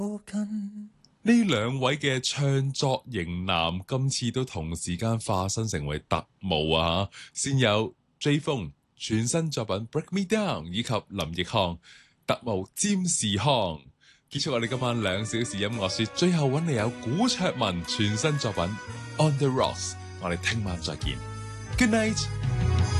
呢兩位嘅唱作型男今次都同時間化身成為特務啊！先有 J 風全新作品《Break Me Down》，以及林奕匡特務占士康。結束我哋今晚2小時音樂說，最後揾你有古卓文全新作品《On the Rocks》。我哋聽晚再見 ，Good night。